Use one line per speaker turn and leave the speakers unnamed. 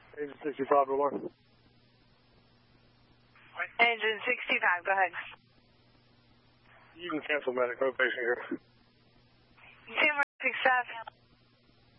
Engine 65 to alarm.
Engine 65, go ahead.
You can cancel medic. No patient here.
Team 67.